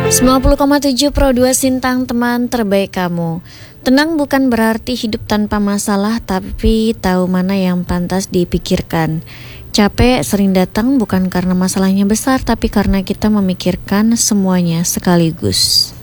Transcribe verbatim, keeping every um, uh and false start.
sembilan puluh koma tujuh Pro dua Sintang, teman terbaik kamu. Tenang bukan berarti hidup tanpa masalah, tapi tahu mana yang pantas dipikirkan. Capek sering datang bukan karena masalahnya besar, tapi karena kita memikirkan semuanya sekaligus.